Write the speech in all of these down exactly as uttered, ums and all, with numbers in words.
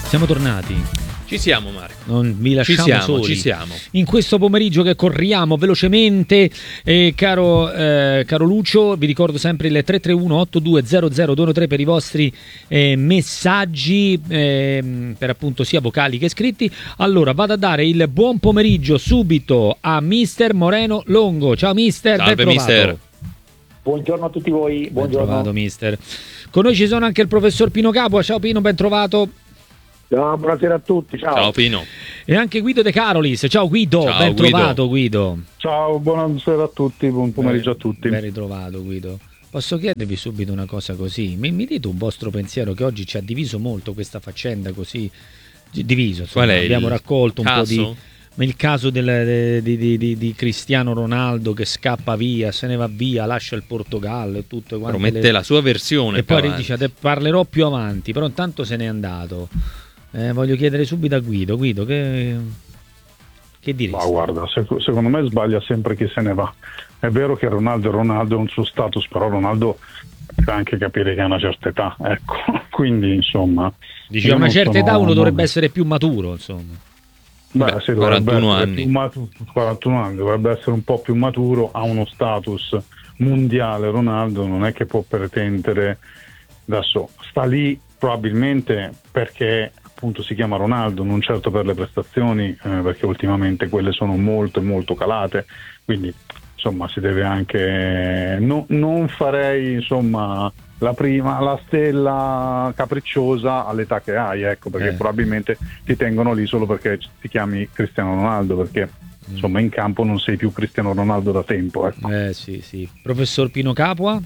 Siamo tornati. Ci siamo, Marco. Non vi lasciamo ci siamo, soli. Ci siamo. In questo pomeriggio che corriamo velocemente, eh, caro, eh, caro Lucio, vi ricordo sempre il tre tre uno otto due zero zero due uno tre per i vostri eh, messaggi, eh, per appunto sia vocali che scritti. Allora, vado a dare il buon pomeriggio subito a mister Moreno Longo. Ciao mister, Salve, ben trovato. mister. Buongiorno a tutti voi, buongiorno. Ben trovato, mister. Con noi ci sono anche il professor Pino Capua. Ciao Pino, ben trovato. Ciao, buonasera a tutti, ciao. Ciao Pino. E anche Guido De Carolis. Ciao Guido, Ciao, ben Guido. trovato Guido. Ciao, buonasera a tutti, buon pomeriggio a tutti. Ben ritrovato Guido. Posso chiedervi subito una cosa così? Mi, mi dite un vostro pensiero che oggi ci ha diviso molto questa faccenda così diviso. Insomma, Qual è abbiamo il raccolto un caso? po' di... Il caso del, di, di, di, di Cristiano Ronaldo che scappa via, se ne va via, lascia il Portogallo e tutto. Promette le... la sua versione. E poi avanti. dice, te parlerò più avanti, però intanto se n'è andato. Eh, voglio chiedere subito a Guido. Guido, che, che diresti? Ma guarda, sec- secondo me sbaglia sempre chi se ne va. È vero che Ronaldo è Ronaldo, è un suo status, però Ronaldo deve anche capire che ha una certa età, ecco. Quindi, insomma... Dice, a una certa età uno dovrebbe essere più maturo, insomma. Beh, Beh, sì, quarantuno anni. Più maturo, quarantuno anni, dovrebbe essere un po' più maturo, ha uno status mondiale. Ronaldo non è che può pretendere, adesso sta lì probabilmente perché appunto si chiama Ronaldo, non certo per le prestazioni, eh, perché ultimamente quelle sono molto molto calate, quindi insomma si deve anche no, non farei insomma la prima, la stella capricciosa all'età che hai, ecco, perché Eh. probabilmente ti tengono lì solo perché ti chiami Cristiano Ronaldo, perché insomma in campo non sei più Cristiano Ronaldo da tempo, ecco. Eh sì, sì. Professor Pino Capua?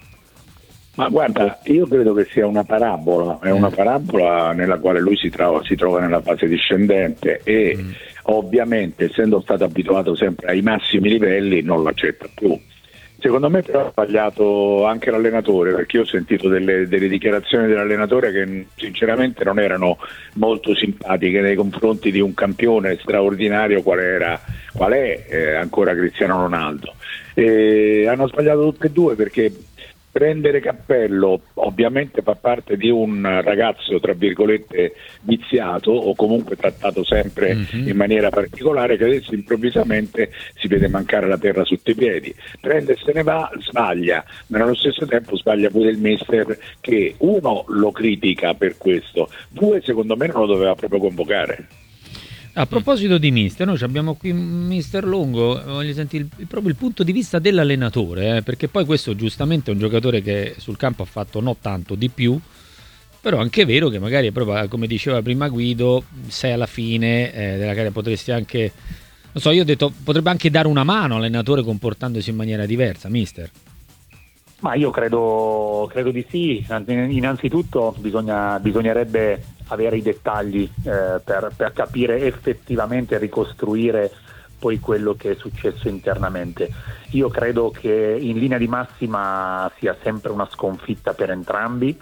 Ma guarda, io credo che sia una parabola, è una parabola nella quale lui si trova, si trova nella fase discendente e Mm. ovviamente, essendo stato abituato sempre ai massimi livelli, non l'accetta più. Secondo me però ha sbagliato anche l'allenatore, perché io ho sentito delle, delle dichiarazioni dell'allenatore che sinceramente non erano molto simpatiche nei confronti di un campione straordinario qual era, qual è eh, ancora Cristiano Ronaldo. E hanno sbagliato tutte e due, perché prendere cappello ovviamente fa parte di un ragazzo tra virgolette viziato o comunque trattato sempre Mhm. in maniera particolare, che adesso improvvisamente si vede mancare la terra sotto i piedi, prende e se ne va, sbaglia, ma nello stesso tempo sbaglia pure il mister, che uno lo critica per questo, due secondo me non lo doveva proprio convocare. A proposito di mister, noi abbiamo qui mister Longo, voglio sentire il- proprio il punto di vista dell'allenatore, eh, perché poi questo giustamente è un giocatore che sul campo ha fatto non tanto di più, però è anche vero che magari è proprio, come diceva prima Guido, sei alla fine eh, della carriera, potresti anche, non so, io ho detto, potrebbe anche dare una mano all'allenatore comportandosi in maniera diversa, mister. Ma io credo, credo di sì. Innanzitutto bisogna, bisognerebbe avere i dettagli eh, per, per capire effettivamente e ricostruire poi quello che è successo internamente. Io credo che in linea di massima sia sempre una sconfitta per entrambi,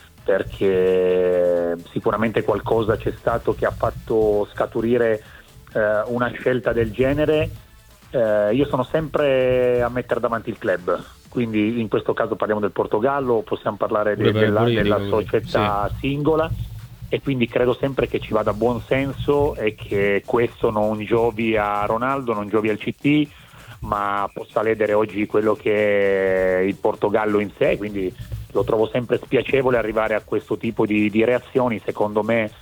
perché sicuramente qualcosa c'è stato che ha fatto scaturire eh, una scelta del genere. Eh, io sono sempre a mettere davanti il club, quindi in questo caso parliamo del Portogallo, possiamo parlare de- Pure- della, pure io della dico così, società singola, e quindi credo sempre che ci vada buon senso e che questo non giovi a Ronaldo, non giovi al C T, ma possa ledere oggi quello che è il Portogallo in sé, quindi lo trovo sempre spiacevole arrivare a questo tipo di, di reazioni. Secondo me,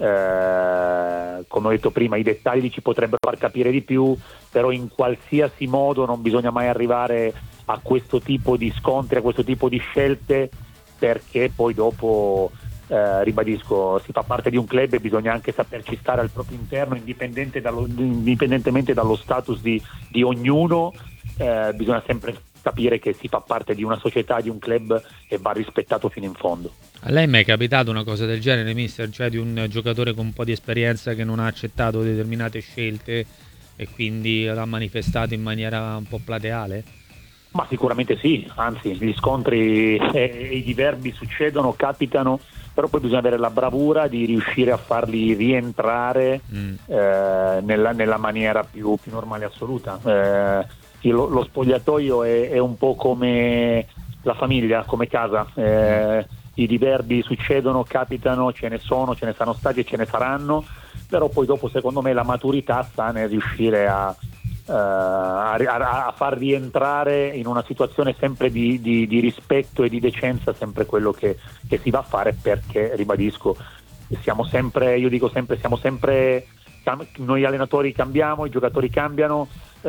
eh, come ho detto prima, i dettagli ci potrebbero far capire di più, però in qualsiasi modo non bisogna mai arrivare a questo tipo di scontri, a questo tipo di scelte, perché poi dopo eh, ribadisco, si fa parte di un club e bisogna anche saperci stare al proprio interno, indipendente dallo, indipendentemente dallo status di, di ognuno. Eh, bisogna sempre capire che si fa parte di una società, di un club, e va rispettato fino in fondo. A lei mai è capitato una cosa del genere, mister? Cioè di un giocatore con un po' di esperienza che non ha accettato determinate scelte e quindi l'ha manifestato in maniera un po' plateale? Ma sicuramente sì, anzi gli scontri e i diverbi succedono, capitano, però poi bisogna avere la bravura di riuscire a farli rientrare Mm. eh, nella, nella maniera più, più normale assoluta. Eh, il- lo spogliatoio è, è un po' come la famiglia, come casa. Eh, i diverbi succedono, capitano, ce ne sono, ce ne saranno stati e ce ne saranno, però poi dopo secondo me la maturità sta nel riuscire a, uh, a, a far rientrare in una situazione sempre di, di, di rispetto e di decenza sempre quello che, che si va a fare, perché ribadisco, siamo sempre, io dico sempre, siamo sempre, noi allenatori cambiamo, i giocatori cambiano,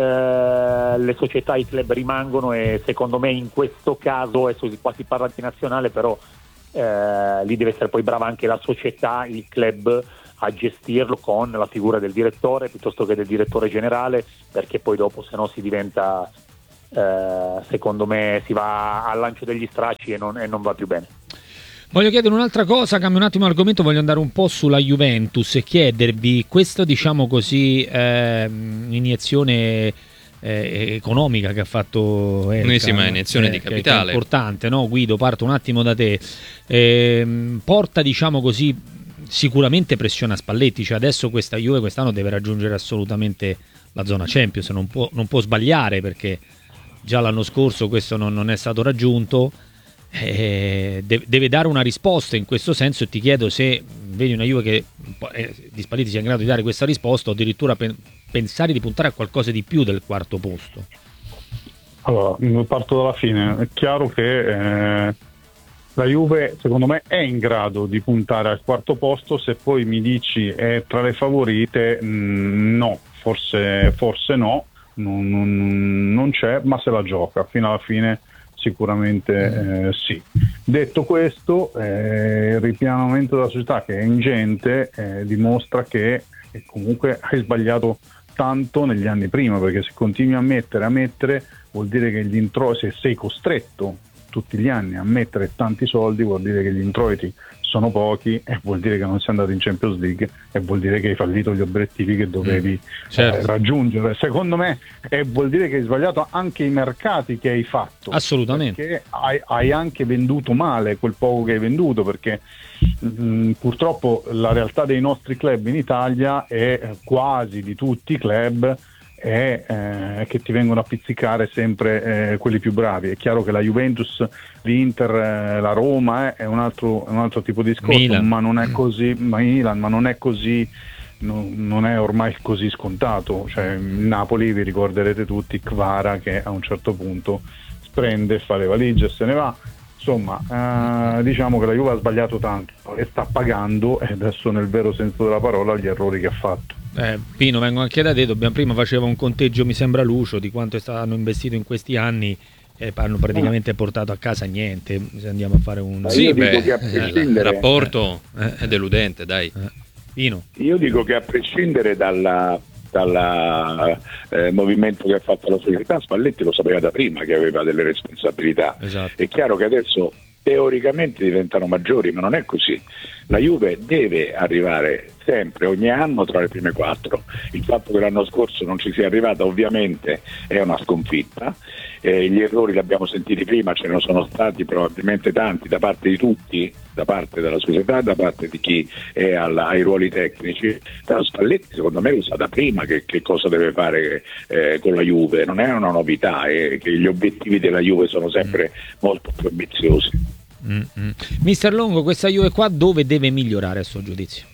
eh, le società, i club rimangono, e secondo me in questo caso, adesso qua si parla di nazionale, però eh, lì deve essere poi brava anche la società, il club, a gestirlo con la figura del direttore piuttosto che del direttore generale, perché poi dopo se no si diventa, eh, secondo me si va al lancio degli stracci e non, e non va più bene. Voglio chiedere un'altra cosa, cambio un attimo argomento, voglio andare un po' sulla Juventus e chiedervi questa, diciamo così, eh, iniezione eh, economica che ha fatto Erika, un'ennesima iniezione eh, di che, capitale. che è importante, no? Guido, parto un attimo da te. Eh, porta, diciamo così, sicuramente pressione a Spalletti, cioè adesso questa Juve quest'anno deve raggiungere assolutamente la zona Champions, non può, non può sbagliare, perché già l'anno scorso questo non, non è stato raggiunto. Eh, deve, deve dare una risposta in questo senso, e ti chiedo se vedi una Juve che eh, di Spalletti sia in grado di dare questa risposta, o addirittura pen, pensare di puntare a qualcosa di più del quarto posto. Allora, parto dalla fine. È chiaro che eh, la Juve secondo me è in grado di puntare al quarto posto. Se poi mi dici è tra le favorite, mh, no, forse, forse no, non, non, non c'è, ma se la gioca fino alla fine. Sicuramente eh, sì. Detto questo, eh, il ripianamento della società, che è ingente, eh, dimostra che eh, comunque hai sbagliato tanto negli anni prima, perché se continui a mettere a mettere vuol dire che gli introiti, se sei costretto tutti gli anni a mettere tanti soldi, vuol dire che gli introiti sono pochi, e vuol dire che non sei andato in Champions League, e vuol dire che hai fallito gli obiettivi che dovevi mm, certo. eh, raggiungere. Secondo me, e vuol dire che hai sbagliato anche i mercati che hai fatto. Assolutamente. Perché hai, hai anche venduto male quel poco che hai venduto, perché mh, purtroppo la realtà dei nostri club in Italia è quasi di tutti i club è eh, che ti vengono a pizzicare sempre eh, quelli più bravi. È chiaro che la Juventus, l'Inter, eh, la Roma eh, è un altro, un altro tipo di discorso, Milan. ma non è così, Milan, ma non è così, no, non è ormai così scontato. Cioè, Napoli, vi ricorderete tutti, Kvara, che a un certo punto prende, fa le valigie e se ne va. Insomma, eh, diciamo che la Juve ha sbagliato tanto e sta pagando, e adesso nel vero senso della parola, gli errori che ha fatto. Eh, Pino, vengo anche da te. Dobbiamo, prima faceva un conteggio, mi sembra, Lucio, di quanto hanno investito in questi anni, e hanno praticamente portato a casa niente. Se andiamo a fare un sì, beh, il rapporto eh. è deludente, dai. Eh. Pino. Io dico che a prescindere dalla dal eh, movimento che ha fatto la società, Spalletti lo sapeva da prima che aveva delle responsabilità. Esatto. È chiaro che adesso teoricamente diventano maggiori, ma non è così. La Juve deve arrivare sempre, ogni anno, tra le prime quattro. Il fatto che l'anno scorso non ci sia arrivata ovviamente è una sconfitta. Eh, gli errori li abbiamo sentiti prima, ce ne sono stati probabilmente tanti da parte di tutti, da parte della società, da parte di chi è alla, ai ruoli tecnici. Però Spalletti secondo me lo sa da prima che, che cosa deve fare eh, con la Juve, non è una novità, è che gli obiettivi della Juve sono sempre molto più ambiziosi. Mm-hmm. Mister Longo, questa Juve qua dove deve migliorare a suo giudizio?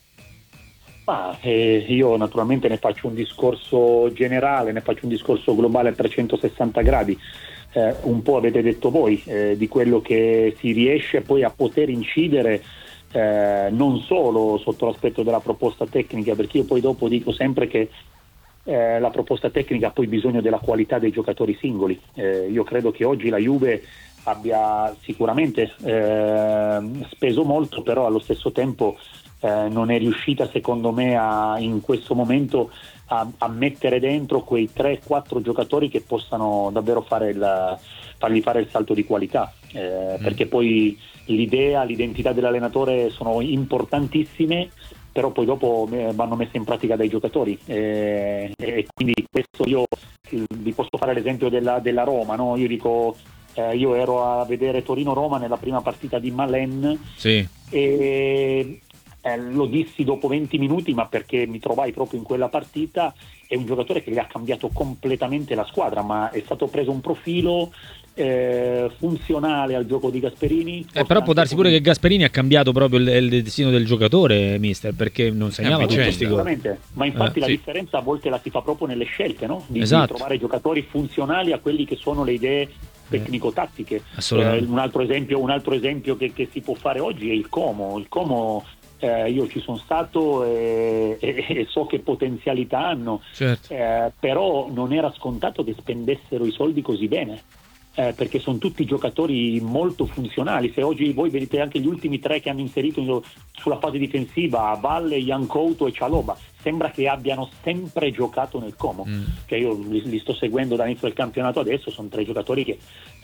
Ma, eh, io naturalmente ne faccio un discorso generale, ne faccio un discorso globale a trecentosessanta gradi. Eh, un po' avete detto voi eh, di quello che si riesce poi a poter incidere, eh, non solo sotto l'aspetto della proposta tecnica, perché io poi dopo dico sempre che eh, la proposta tecnica ha poi bisogno della qualità dei giocatori singoli. Eh, io credo che oggi la Juve abbia sicuramente eh, speso molto, però allo stesso tempo eh, non è riuscita, secondo me, a, in questo momento a, a mettere dentro quei tre quattro giocatori che possano davvero fare il, fargli fare il salto di qualità, eh, mm. perché poi l'idea, l'identità dell'allenatore sono importantissime, però poi dopo vanno messe in pratica dai giocatori, eh, e quindi questo io vi posso fare l'esempio della, della Roma, no? Io dico Eh, io ero a vedere Torino-Roma nella prima partita di Malen, sì. e eh, lo dissi dopo venti minuti, ma perché mi trovai proprio in quella partita. È un giocatore che gli ha cambiato completamente la squadra, ma è stato preso un profilo eh, funzionale al gioco di Gasperini. Eh, però può darsi pure che Gasperini ha cambiato proprio il, il destino del giocatore, mister, perché non segnava tutti questi gol. Ma infatti eh, la sì. differenza a volte la si fa proprio nelle scelte, no? Di, esatto. di trovare giocatori funzionali a quelli che sono le idee tecnico-tattiche. Assolutamente. Eh, un altro esempio, un altro esempio che, che si può fare oggi è il Como. Il Como eh, io ci sono stato e, e, e so che potenzialità hanno, certo. eh, però non era scontato che spendessero i soldi così bene. Eh, perché sono tutti giocatori molto funzionali. Se oggi voi vedete anche gli ultimi tre che hanno inserito in, sulla fase difensiva, Valle, Iancouto e Cialoba, sembra che abbiano sempre giocato nel Como. Mm. Cioè io li, li sto seguendo dall'inizio del campionato adesso, sono tre giocatori che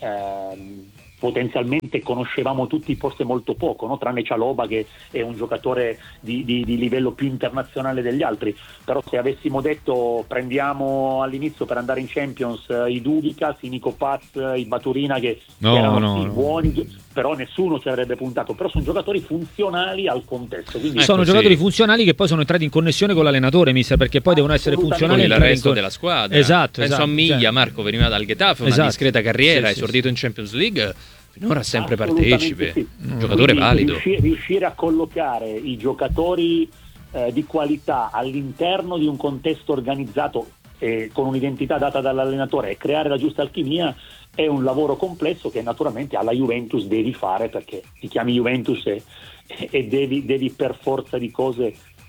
eh, potenzialmente conoscevamo tutti forse molto poco, no? Tranne Cialoba che è un giocatore di, di, di livello più internazionale degli altri. Però se avessimo detto prendiamo all'inizio per andare in Champions eh, i Dubicas, i Nico Paz, i Baturina che no, erano no, sì, no. buoni, però nessuno ci avrebbe puntato. Però sono giocatori funzionali al contesto. Quindi sono ecco, giocatori sì. funzionali che poi sono entrati in connessione con l'allenatore, mister, perché poi devono essere funzionali con il resto con... della squadra. Esatto, penso esatto, a Miglia, cioè... Marco veniva dal Getafe, una esatto. discreta carriera, sì, esordito sì, in Champions League, finora sempre assolutamente partecipe, sì. un giocatore Quindi valido. Riuscire, riuscire a collocare i giocatori eh, di qualità all'interno di un contesto organizzato eh, con un'identità data dall'allenatore e creare la giusta alchimia è un lavoro complesso che naturalmente alla Juventus devi fare, perché ti chiami Juventus e, e devi, devi per forza di cose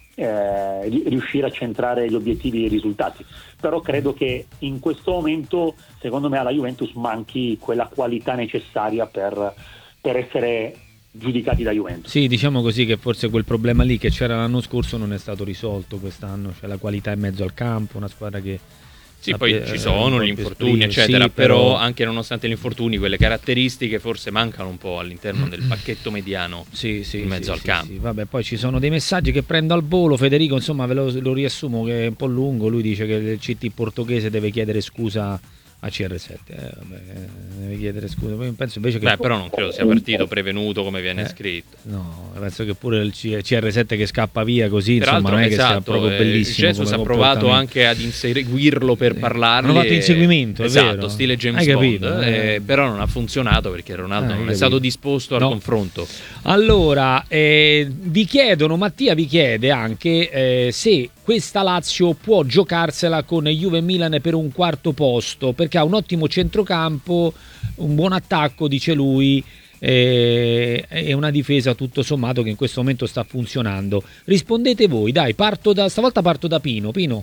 eh, riuscire a centrare gli obiettivi e i risultati. Però credo che in questo momento secondo me alla Juventus manchi quella qualità necessaria per, per essere giudicati da Juventus. Sì, diciamo così che forse quel problema lì che c'era l'anno scorso non è stato risolto quest'anno, cioè la qualità in mezzo al campo, una squadra che sì, poi ci sono gli infortuni eccetera, sì, però... però anche nonostante gli infortuni quelle caratteristiche forse mancano un po' all'interno del pacchetto mediano sì, sì, in mezzo sì, al sì, campo. Sì. Vabbè, poi ci sono dei messaggi che prendo al volo, Federico, insomma ve lo, lo riassumo che è un po' lungo, lui dice che il C T portoghese deve chiedere scusa a C R sette, eh, vabbè, deve chiedere scusa. Io penso invece che Beh, però non credo sia partito prevenuto come viene eh, scritto. No, penso che pure il C R sette che scappa via così, Peraltro, insomma, non è esatto, che sia proprio eh, bellissimo. Jesus ha provato anche ad inseguirlo per sì. parlargli. Hanno fatto inseguimento, è esatto, vero. stile James Hai Bond, capito, eh, eh. però non ha funzionato perché Ronaldo Ah, non è stato disposto al no. confronto. Allora, eh, vi chiedono, Mattia vi chiede anche eh, se questa Lazio può giocarsela con Juve e Milan per un quarto posto, perché ha un ottimo centrocampo, un buon attacco, dice lui, eh, e una difesa tutto sommato che in questo momento sta funzionando. Rispondete voi, dai, parto da stavolta parto da Pino. Pino.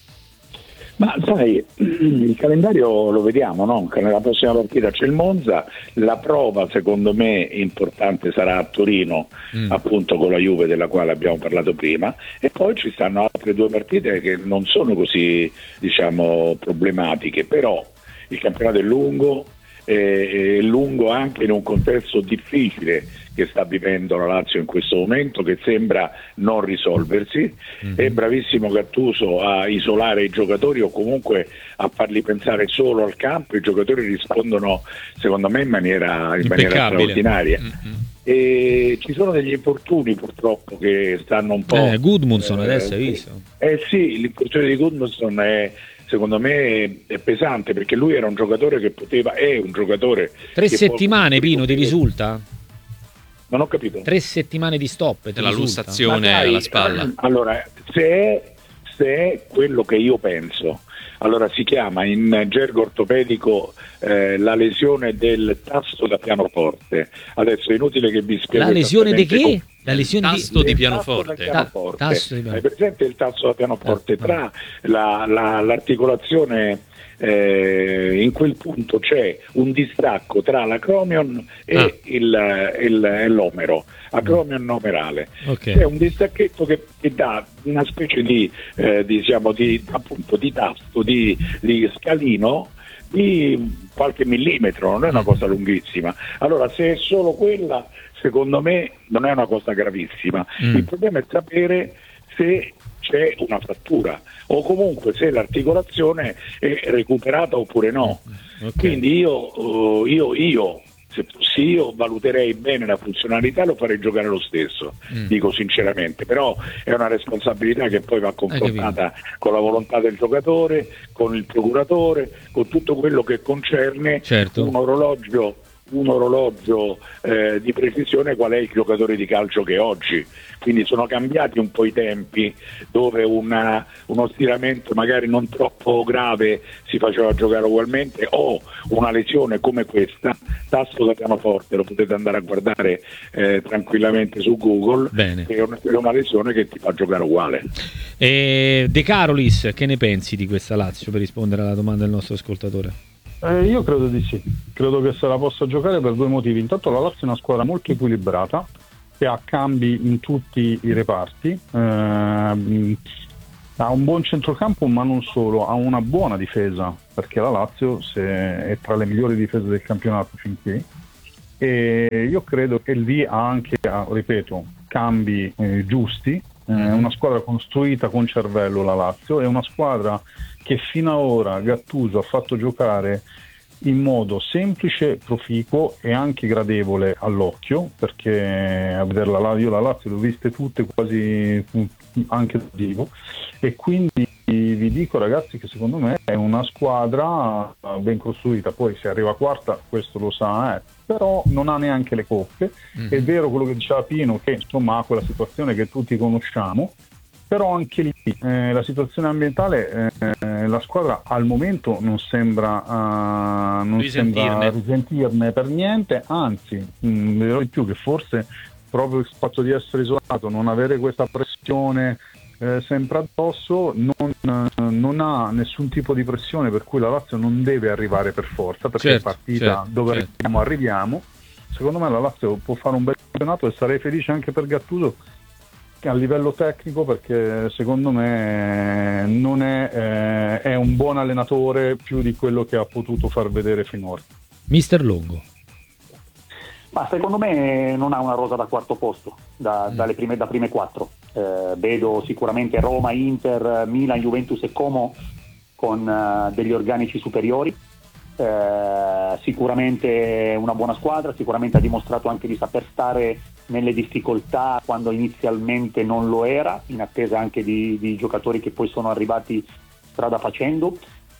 Ma sai, il calendario lo vediamo, no? Che nella prossima partita c'è il Monza, la prova secondo me importante sarà a Torino, mm. appunto con la Juve della quale abbiamo parlato prima, e poi ci stanno altre due partite che non sono così, diciamo, problematiche, però il campionato è lungo, è lungo anche in un contesto difficile che sta vivendo la Lazio in questo momento, che sembra non risolversi. Mm-hmm. È bravissimo Gattuso a isolare i giocatori o comunque a farli pensare solo al campo. I giocatori rispondono secondo me in maniera, in maniera straordinaria. Mm-hmm. E ci sono degli infortuni purtroppo che stanno un po'... Eh, Gudmundsson eh, adesso hai visto? Eh sì, l'infortunio di Gudmundsson è... secondo me è pesante, perché lui era un giocatore che poteva, è un giocatore tre che settimane può... Pino ti risulta? Non ho capito. Tre settimane di stop della lussazione alla spalla. Allora, se è, se è quello che io penso, allora si chiama in gergo ortopedico eh, la lesione del tasto da pianoforte. Adesso è inutile che vi spieghi. La lesione di che? Come... La lesione tasto di, di pianoforte. pianoforte. Ta- tasto di pianoforte. Hai presente il tasto da pianoforte? Tra la, la, l'articolazione, eh, in quel punto c'è un distacco tra l'acromion e ah. il, il, l'omero, acromion omerale. Okay. C'è un distacchetto che, che dà una specie di, eh, diciamo, di, appunto, di tasto, di, di scalino di qualche millimetro, non è una cosa lunghissima. Allora, se è solo quella, secondo me non è una cosa gravissima. Mm. Il problema è sapere se c'è una frattura o comunque se l'articolazione è recuperata oppure no. Okay. Quindi io, uh, io, io se fossi io valuterei bene la funzionalità e lo farei giocare lo stesso, mm. dico sinceramente, però è una responsabilità che poi va confrontata con la volontà del giocatore, con il procuratore, con tutto quello che concerne certo. un orologio un orologio eh, di precisione qual è il giocatore di calcio che è oggi. Quindi sono cambiati un po' i tempi, dove una, uno stiramento magari non troppo grave si faceva giocare ugualmente, o una lesione come questa, tasto da pianoforte, lo potete andare a guardare eh, tranquillamente su Google. Bene. È una, è una lesione che ti fa giocare uguale. E De Carolis, che ne pensi di questa Lazio, per rispondere alla domanda del nostro ascoltatore? Eh, io credo di sì, credo che se la possa giocare per due motivi. Intanto la Lazio è una squadra molto equilibrata, che ha cambi in tutti i reparti, eh, ha un buon centrocampo ma non solo, ha una buona difesa, perché la Lazio se è tra le migliori difese del campionato fin qui, e io credo che lì ha anche, ripeto, cambi eh, giusti. È eh, una squadra costruita con cervello la Lazio, è una squadra che fino ad ora Gattuso ha fatto giocare in modo semplice, proficuo e anche gradevole all'occhio, perché a vederla io la Lazio l'ho viste tutte quasi anche da vivo, e quindi vi dico ragazzi che secondo me è una squadra ben costruita. Poi se arriva quarta questo lo sa, eh. però non ha neanche le coppe. Mm. È vero quello che diceva Pino, che insomma ha quella situazione che tutti conosciamo, però anche lì eh, la situazione ambientale, eh, la squadra al momento non sembra, uh, non risentirne. sembra risentirne per niente, anzi mh, dirò di più che forse proprio il fatto di essere isolato, non avere questa pressione eh, sempre addosso, non, non ha nessun tipo di pressione, per cui la Lazio non deve arrivare per forza, perché certo, è partita certo, dove certo. arriviamo, arriviamo. Secondo me la Lazio può fare un bel campionato e sarei felice anche per Gattuso a livello tecnico, perché secondo me non è, eh, è un buon allenatore più di quello che ha potuto far vedere finora. Mister Longo. Ma secondo me non ha una rosa da quarto posto, da, mm. dalle prime, da prime quattro. Eh, vedo sicuramente Roma, Inter, Milan, Juventus e Como con uh, degli organici superiori. Eh, sicuramente una buona squadra, sicuramente ha dimostrato anche di saper stare nelle difficoltà quando inizialmente non lo era, in attesa anche di, di giocatori che poi sono arrivati strada facendo.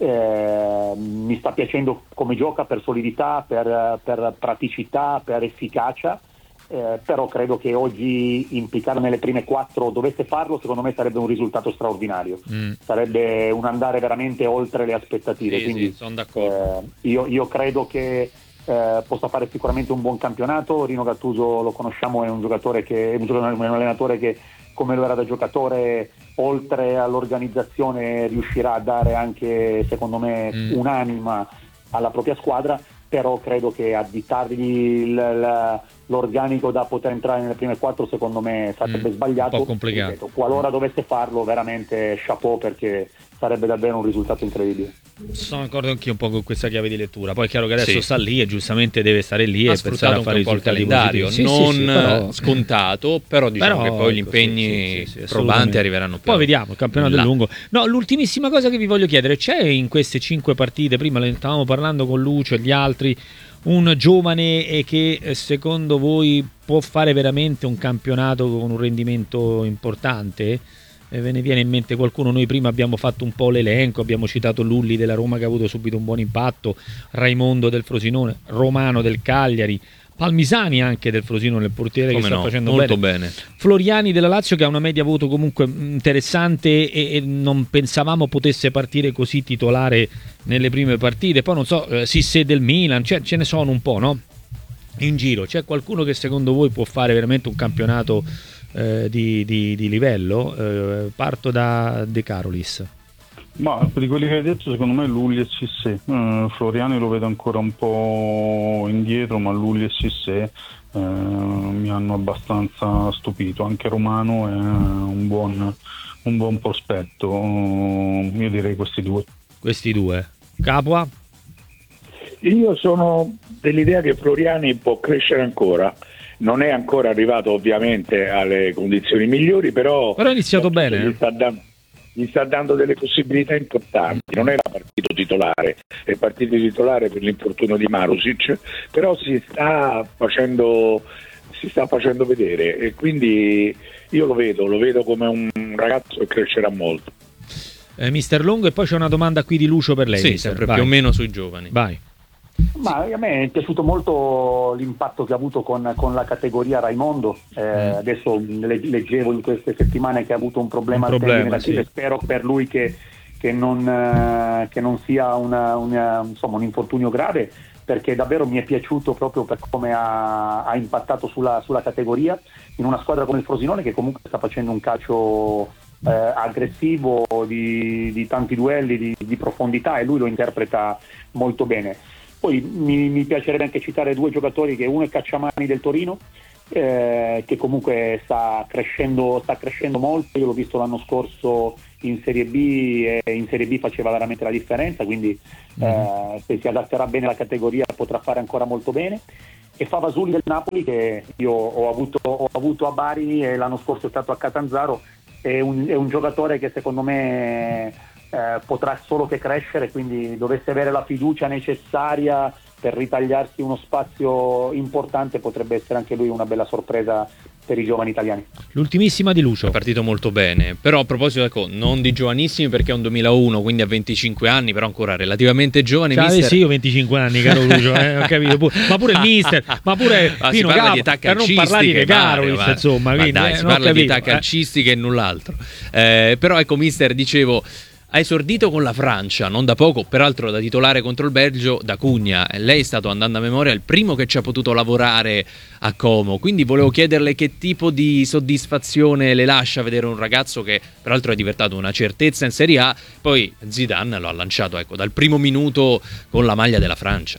Eh, mi sta piacendo come gioca per solidità, per, per praticità, per efficacia, eh, però credo che oggi impiccare nelle prime quattro, dovesse farlo, secondo me sarebbe un risultato straordinario, mm. sarebbe un andare veramente oltre le aspettative. Sì, quindi sì, sono d'accordo. Eh, io, io credo che eh, possa fare sicuramente un buon campionato. Rino Gattuso lo conosciamo, è un giocatore che è un, giocatore, è un allenatore che, come lo era da giocatore, oltre all'organizzazione riuscirà a dare anche, secondo me, mm. un'anima alla propria squadra, però credo che additargli il, il, l'organico da poter entrare nelle prime quattro secondo me sarebbe mm. sbagliato. Un po' complicato. Ripeto, qualora dovesse farlo, veramente chapeau, perché sarebbe davvero un risultato incredibile. Sono d'accordo anch'io un po' con questa chiave di lettura. Poi è chiaro che adesso sì. sta lì e giustamente deve stare lì ha e pensare a fare un po' il calendario, sì, non sì, sì, però, scontato, però diciamo però, che poi gli ecco, impegni sì, sì, sì, probanti arriveranno più. Poi vediamo, il campionato è lungo. No, l'ultimissima cosa che vi voglio chiedere, c'è in queste cinque partite, prima ne stavamo parlando con Lucio e gli altri, un giovane che secondo voi può fare veramente un campionato con un rendimento importante? Eh, ve ne viene in mente qualcuno? Noi prima abbiamo fatto un po' l'elenco, abbiamo citato Lulli della Roma che ha avuto subito un buon impatto, Raimondo del Frosinone, Romano del Cagliari, Palmisani anche del Frosinone, il portiere Come che sta no, facendo molto bene. bene, Floriani della Lazio che ha una media voto comunque interessante e, e non pensavamo potesse partire così titolare nelle prime partite. Poi non so, eh, Sissé del Milan, cioè, ce ne sono un po', no? In giro c'è qualcuno che secondo voi può fare veramente un campionato eh, di, di, di livello? Eh, parto da De Carolis. Ma di quelli che hai detto, secondo me Lulli e Sissé. uh, Floriani lo vedo ancora un po' indietro, ma Lulli e Sissé uh, mi hanno abbastanza stupito. Anche Romano è un buon, un buon prospetto. Uh, io direi questi due. Questi due. Capua? Io sono dell'idea che Floriani può crescere ancora. Non è ancora arrivato ovviamente alle condizioni migliori, però però ha iniziato bene. Gli sta dando gli sta dando delle possibilità importanti. Non era partito titolare, è partito titolare per l'infortunio di Marusic, però si sta facendo si sta facendo vedere, e quindi io lo vedo, lo vedo come un ragazzo che crescerà molto. Eh, mister Longo, e poi c'è una domanda qui di Lucio per lei. Sì, mister. sempre Vai. più o meno sui giovani. Vai. Ma a me è piaciuto molto l'impatto che ha avuto con, con la categoria Raimondo. Eh, mm. Adesso leggevo in queste settimane che ha avuto un problema, un al problema sì. Spero per lui che, che, non, uh, che non sia una, una, insomma, un infortunio grave, perché davvero mi è piaciuto proprio per come ha, ha impattato sulla, sulla categoria, in una squadra come il Frosinone che comunque sta facendo un calcio eh, aggressivo, di, di tanti duelli, di, di profondità, e lui lo interpreta molto bene. Poi mi, mi piacerebbe anche citare due giocatori, che uno è Cacciamani del Torino, eh, che comunque sta crescendo, sta crescendo molto. Io l'ho visto l'anno scorso in Serie B, e in Serie B faceva veramente la differenza, quindi eh, se si adatterà bene alla categoria potrà fare ancora molto bene. E Favasuli del Napoli, che io ho avuto, ho avuto a Bari e l'anno scorso è stato a Catanzaro, è un, è un giocatore che secondo me Eh, potrà solo che crescere, quindi dovesse avere la fiducia necessaria per ritagliarsi uno spazio importante, potrebbe essere anche lui una bella sorpresa per i giovani italiani. L'ultimissima di Lucio. È partito molto bene, però a proposito, ecco, non di giovanissimi perché è un duemilauno, quindi ha venticinque anni, però ancora relativamente giovane. Cioè, mister... sì, io venticinque anni, caro Lucio, eh, ho capito. Pure, ma pure il mister, ma pure ah, Pino si parla Capo, di età per non parlare calcistiche, di Carolis, Mario, insomma. ma Quindi, dai, eh, si parla capito, di età calcistiche eh. e null'altro. Eh, però ecco, mister, dicevo, ha esordito con la Francia, non da poco, peraltro da titolare contro il Belgio, da Cugna. Lei è stato, andando a memoria, il primo che ci ha potuto lavorare a Como, quindi volevo chiederle che tipo di soddisfazione le lascia vedere un ragazzo che peraltro è diventato una certezza in Serie A, poi Zidane lo ha lanciato, ecco, dal primo minuto con la maglia della Francia.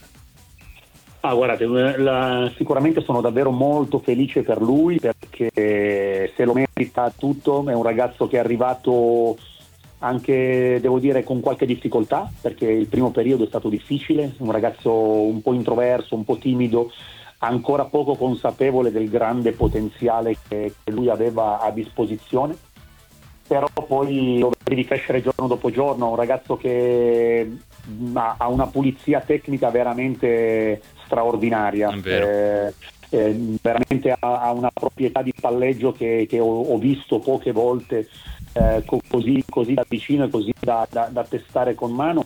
Ah, guardate, la, sicuramente sono davvero molto felice per lui, perché se lo merita tutto. È un ragazzo che è arrivato anche, devo dire, con qualche difficoltà, perché il primo periodo è stato difficile, un ragazzo un po' introverso, un po' timido, ancora poco consapevole del grande potenziale che, che lui aveva a disposizione, però poi lo vedi crescere giorno dopo giorno, un ragazzo che ha, ha una pulizia tecnica veramente straordinaria, eh, eh, veramente ha, ha una proprietà di palleggio che, che ho, ho visto poche volte, Eh, così, così da vicino e così da, da, da testare con mano,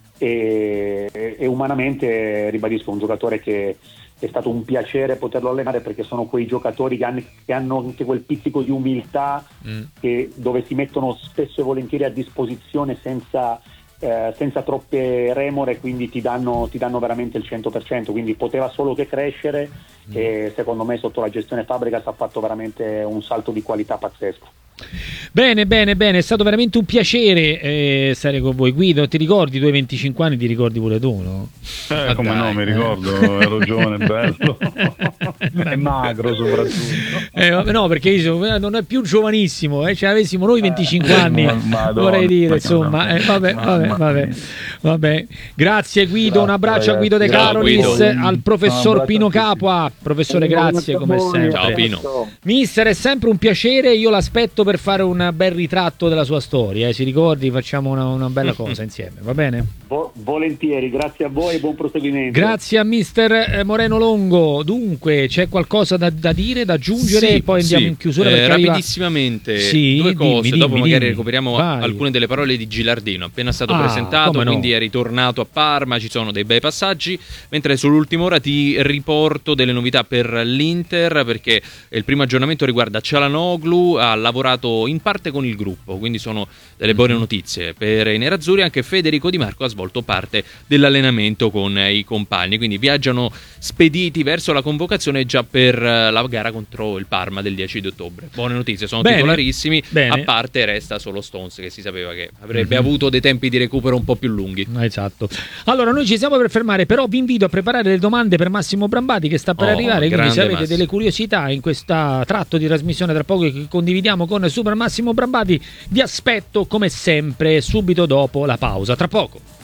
e, e umanamente, ribadisco, un giocatore che è stato un piacere poterlo allenare, perché sono quei giocatori che hanno, che hanno anche quel pizzico di umiltà, mm. che, dove si mettono spesso e volentieri a disposizione senza, eh, senza troppe remore, quindi ti danno, ti danno veramente il cento per cento, quindi poteva solo che crescere, mm. e secondo me sotto la gestione Fabregas ha fatto veramente un salto di qualità pazzesco. Bene, bene, bene, è stato veramente un piacere eh, stare con voi. Guido, ti ricordi i tuoi venticinque anni? Ti ricordi pure tu, no? Eh, come dai, no, mi ricordo, ero giovane e bello e magro soprattutto. Eh, no, perché io non è più giovanissimo, eh, cioè avessimo noi venticinque eh, anni, Madonna, vorrei dire, insomma, eh, vabbè, vabbè, vabbè, vabbè. Grazie Guido, un abbraccio a Guido De Carolis, al professor Pino Capua. Professore, grazie come sempre. Ciao Pino. Mister, è sempre un piacere, io l'aspetto per fare un bel ritratto della sua storia, eh. Si ricordi, facciamo una, una bella cosa insieme, va bene? Vo- volentieri, grazie a voi e buon proseguimento. Grazie a mister Moreno Longo. Dunque, c'è qualcosa da, da dire, da aggiungere, sì, e poi andiamo sì. in chiusura, eh, arriva... rapidissimamente sì, due cose, dimmi, dopo dimmi, magari dimmi. recuperiamo Vai. alcune delle parole di Gilardino, appena stato ah, presentato, no. quindi è ritornato a Parma, ci sono dei bei passaggi, mentre sull'ultima ora ti riporto delle novità per l'Inter, perché il primo aggiornamento riguarda Çalhanoğlu, ha lavorato in parte con il gruppo, quindi sono delle buone notizie per i nerazzurri. Anche Federico Di Marco ha svolto parte dell'allenamento con i compagni, quindi viaggiano spediti verso la convocazione già per la gara contro il Parma del dieci di ottobre. Buone notizie, sono bene, titolarissimi, bene. A parte resta solo Stones, che si sapeva che avrebbe mm-hmm. avuto dei tempi di recupero un po' più lunghi. Esatto. Allora noi ci siamo per fermare, però vi invito a preparare le domande per Massimo Brambati, che sta per oh, arrivare, quindi se avete Massimo. delle curiosità in questo tratto di trasmissione tra poco che condividiamo con Super Massimo Brambati, vi aspetto come sempre subito dopo la pausa, tra poco.